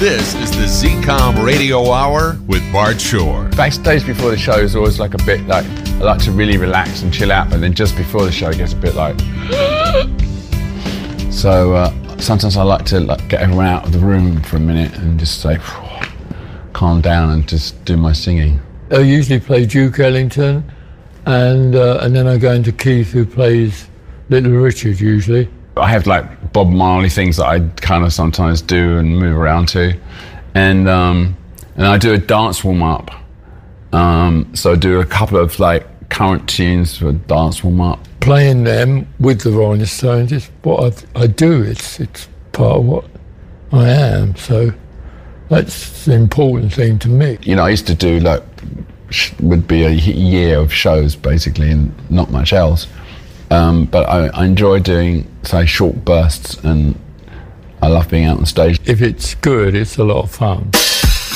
This is the ZCOM Radio Hour with Bart Shore. Backstage before the show is always like a bit like, I like to really relax and chill out, but then just before the show it gets a bit like... So sometimes I like to get everyone out of the room for a minute and just say, calm down and just do my singing. I usually play Duke Ellington, and then I go into Keith, who plays Little Richard usually. I have like Bob Marley things that I kind of sometimes do and move around to, and I do a dance warm up. So I do a couple of like current tunes for a dance warm up. Playing them with the Rolling Stones is what I do. It's part of what I am. So that's the important thing to me. You know, I used to do like would be a year of shows basically, and not much else. But I enjoy doing, say, short bursts, and I love being out on stage. If it's good, it's a lot of fun.